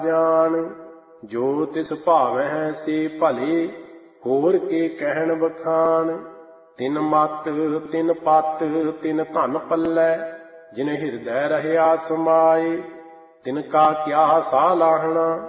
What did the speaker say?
ਜਾਨ। ਜੋ ਤਿਸ ਭਾਵਹਿ ਸੇ ਭਲੇ, ਹੋਰ ਕੇ ਕਹਿਣ ਬਖਾਨ। ਤਿਨ ਮਤ ਤਿਨ ਪਤ ਤਿਨ ਧਨ ਪੱਲੈ, ਜਿਨ ਹਿਰਦੈ ਰਹਿਆ ਸਮਾਏ। ਤਿਨ ਕਾ ਕਿਆ ਸਾਲਾਹਣਾ,